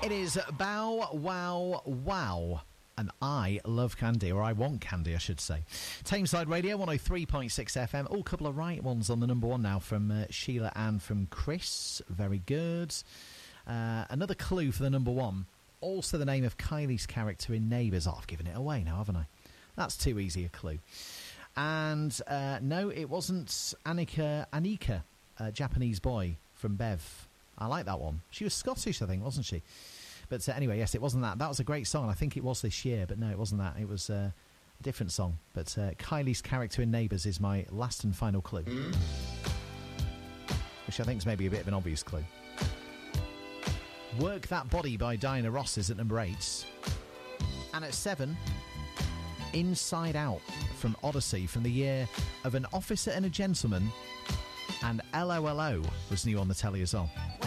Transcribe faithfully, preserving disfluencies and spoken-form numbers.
It is Bow Wow Wow. And I love candy, or I want candy, I should say. Tameside Radio, one oh three point six F M. All couple of right ones on the number one now from uh, Sheila and from Chris. Very good. Uh, another clue for the number one. Also the name of Kylie's character in Neighbours. Oh, I've given it away now, haven't I? That's too easy a clue. And uh, no, it wasn't Annika, Anika, a Japanese boy from Bev. I like that one. She was Scottish, I think, wasn't she? But uh, anyway, yes, it wasn't that. That was a great song. I think it was this year, but no, it wasn't that. It was uh, a different song. But uh, Kylie's character in Neighbours is my last and final clue. Mm. Which I think is maybe a bit of an obvious clue. Work That Body by Diana Ross is at number eight. And at seven, Inside Out from Odyssey, from the year of An Officer and a Gentleman. And L O L O was new on the telly as well.